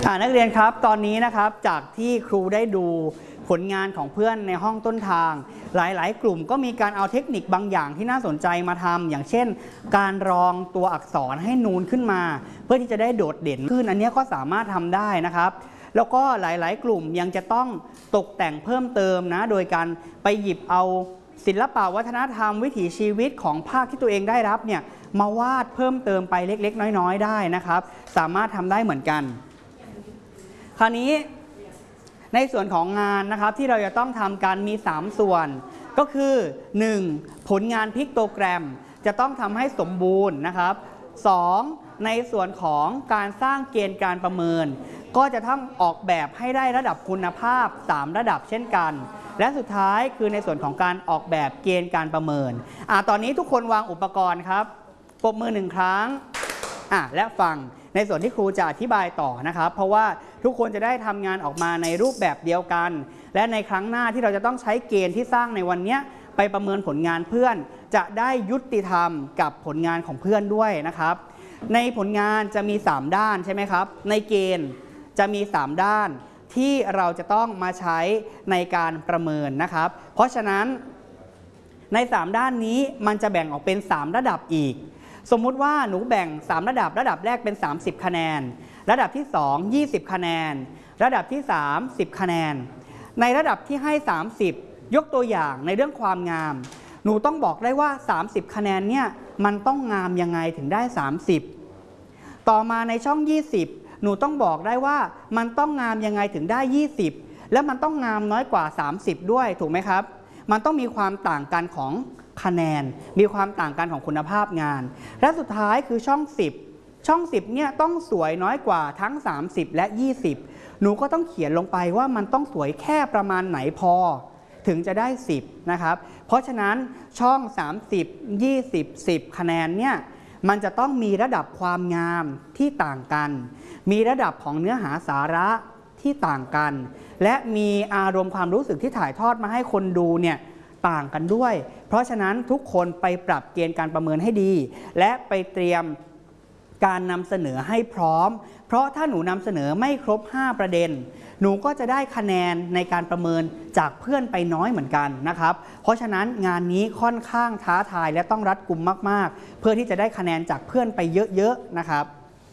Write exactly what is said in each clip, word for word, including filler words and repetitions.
นักเรียนครับตอนนี้นะครับจากที่ครูได้ดูผลงานของเพื่อนในห้องต้นทางหลายๆกลุ่มก็มีการเอาเทคนิคบางอย่างที่น่าสนใจมาทำอย่างเช่นการรองตัวอักษรให้นูนขึ้นมาเพื่อที่จะได้โดดเด่นขึ้นอันนี้ก็สามารถทำได้นะครับแล้วก็หลายๆกลุ่มยังจะต้องตกแต่งเพิ่มเติมนะโดยการไปหยิบเอาศิลปะวัฒนธรรมวิถีชีวิตของภาคที่ตัวเองได้รับเนี่ยมาวาดเพิ่มเติมไปเล็กๆน้อยๆได้นะครับสามารถทำได้เหมือนกันคราวนี้ในส่วนของงานนะครับที่เราจะต้องทำกันมีสามส่วนก็คือหนึ่งผลงานพิกโตแกรมจะต้องทำให้สมบูรณ์นะครับสองในส่วนของการสร้างเกณฑ์การประเมินก็จะต้องออกแบบให้ได้ระดับคุณภาพสามระดับเช่นกันและสุดท้ายคือในส่วนของการออกแบบเกณฑ์การประเมินอ่ะตอนนี้ทุกคนวางอุปกรณ์ครับปรบมือหนึ่งครั้งอ่ะและฟังในส่วนที่ครูจะอธิบายต่อนะครับเพราะว่าทุกคนจะได้ทำงานออกมาในรูปแบบเดียวกันและในครั้งหน้าที่เราจะต้องใช้เกณฑ์ที่สร้างในวันนี้ไปประเมินผลงานเพื่อนจะได้ยุติธรรมกับผลงานของเพื่อนด้วยนะครับในผลงานจะมีสามด้านใช่ไหมครับในเกณฑ์จะมีสามด้านที่เราจะต้องมาใช้ในการประเมินนะครับเพราะฉะนั้นในสามด้านนี้มันจะแบ่งออกเป็นสามระดับอีกสมมุติว่าหนูแบ่งสามระดับระดับแรกเป็นสามสิบคะแนนระดับที่สอง ยี่สิบคะแนนระดับที่สาม สิบคะแนนในระดับที่ให้สามสิบยกตัวอย่างในเรื่องความงามหนูต้องบอกได้ว่าสามสิบคะแนนเนี่ยมันต้องงามยังไงถึงได้สามสิบต่อมาในช่องยี่สิบหนูต้องบอกได้ว่ามันต้องงามยังไงถึงได้ยี่สิบแล้วมันต้องงามน้อยกว่าสามสิบด้วยถูกไหมครับมันต้องมีความต่างกันของคะแนนมีความต่างกันของคุณภาพงานและสุดท้ายคือช่องสิบช่องสิบเนี่ยต้องสวยน้อยกว่าทั้งสามสิบและยี่สิบหนูก็ต้องเขียนลงไปว่ามันต้องสวยแค่ประมาณไหนพอถึงจะได้สิบนะครับเพราะฉะนั้นช่องสามสิบ ยี่สิบ สิบคะแนนเนี่ยมันจะต้องมีระดับความงามที่ต่างกันมีระดับของเนื้อหาสาระที่ต่างกันและมีอารมณ์ความรู้สึกที่ถ่ายทอดมาให้คนดูเนี่ยต่างกันด้วยเพราะฉะนั้นทุกคนไปปรับเกณฑ์การประเมินให้ดีและไปเตรียมการนำเสนอให้พร้อมเพราะถ้าหนูนำเสนอไม่ครบห้าประเด็นหนูก็จะได้คะแนนในการประเมินจากเพื่อนไปน้อยเหมือนกันนะครับเพราะฉะนั้นงานนี้ค่อนข้างท้าทายและต้องรัดกุมมากๆเพื่อที่จะได้คะแนนจากเพื่อนไปเยอะๆนะครับ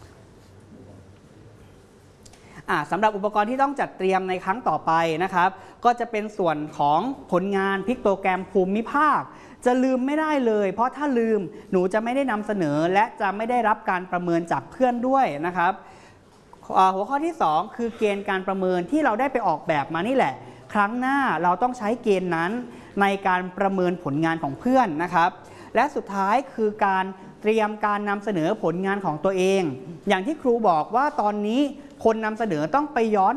สำหรับอุปกรณ์ที่ต้องจัดเตรียมในครั้งต่อไปนะครับก็จะเป็นส่วนของผลงานพิกโตแกรมภูมิภาคจะลืมไม่ได้เลยเพราะถ้าลืมหนูจะไม่ได้นำเสนอและจะไม่ได้รับการประเมินจากเพื่อนด้วยนะครับหัวข้อที่สองคือเกณฑ์การประเมินที่เราได้ไปออกแบบมานี่แหละครั้งหน้าเราต้องใช้เกณฑ์นั้นในการประเมินผลงานของเพื่อนนะครับและสุดท้ายคือการเตรียมการนำเสนอผลงานของตัวเองอย่างที่ครูบอกว่าตอนนี้คนนำเสนอต้องไปย้อน